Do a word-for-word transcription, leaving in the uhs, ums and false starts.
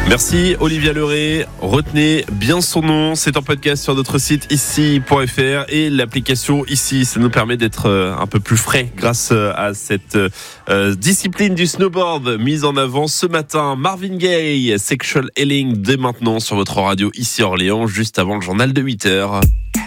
Merci Olivia Leray, retenez bien son nom, c'est en podcast sur notre site ici point f r et l'application ici, ça nous permet d'être un peu plus frais grâce à cette euh, discipline du snowboard mise en avant ce matin. Marvin Gaye, Sexual Healing dès maintenant sur votre radio ici Orléans, juste avant le journal de huit heures.